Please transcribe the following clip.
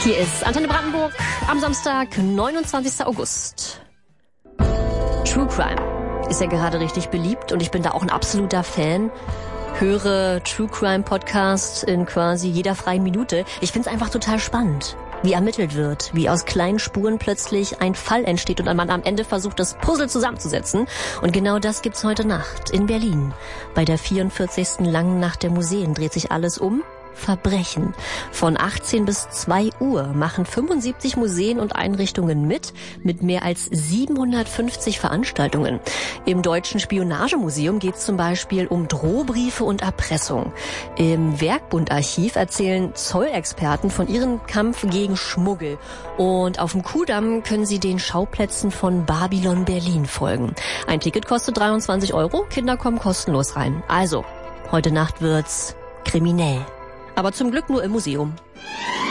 Hier ist Antenne Brandenburg am Samstag, 29. August. True Crime ist ja gerade richtig beliebt und ich bin da auch ein absoluter Fan. Höre True Crime Podcast in quasi jeder freien Minute. Ich find's einfach total spannend, wie ermittelt wird, wie aus kleinen Spuren plötzlich ein Fall entsteht und man am Ende versucht, das Puzzle zusammenzusetzen. Und genau das gibt's heute Nacht in Berlin. Bei der 44. Langen Nacht der Museen dreht sich alles um Verbrechen. Von 18 bis 2 Uhr machen 75 Museen und Einrichtungen mit mehr als 750 Veranstaltungen. Im Deutschen Spionagemuseum geht es zum Beispiel um Drohbriefe und Erpressung. Im Werkbundarchiv erzählen Zollexperten von ihrem Kampf gegen Schmuggel. Und auf dem Kudamm können Sie den Schauplätzen von Babylon Berlin folgen. Ein Ticket kostet 23 €, Kinder kommen kostenlos rein. Also, heute Nacht wird's kriminell. Aber zum Glück nur im Museum.